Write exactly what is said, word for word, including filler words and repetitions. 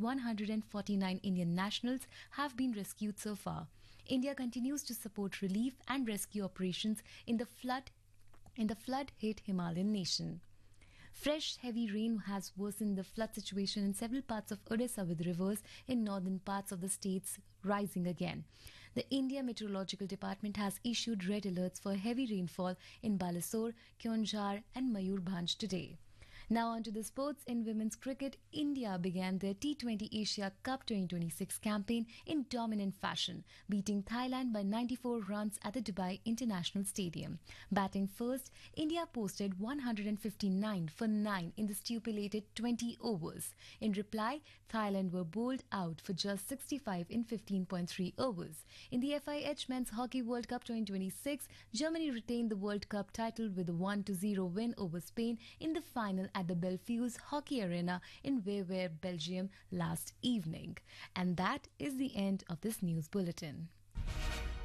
one hundred forty-nine Indian nationals have been rescued so far. India continues to support relief and rescue operations in the flood in the flood-hit Himalayan nation. Fresh heavy rain has worsened the flood situation in several parts of Odisha, with rivers in northern parts of the states rising again. The India Meteorological Department has issued red alerts for heavy rainfall in Balasore, Keonjhar and Mayurbhanj today. Now on to the sports. In women's cricket, India began their T twenty Asia Cup twenty twenty-six campaign in dominant fashion, beating Thailand by ninety-four runs at the Dubai International Stadium. Batting first, India posted one hundred fifty-nine for nine in the stipulated twenty overs. In reply, Thailand were bowled out for just sixty-five in fifteen point three overs. In the F I H Men's Hockey World Cup twenty twenty-six, Germany retained the World Cup title with a one to zero win over Spain in the final at the Belfius Hockey Arena in Wewer, Belgium last evening. And that is the end of this news bulletin.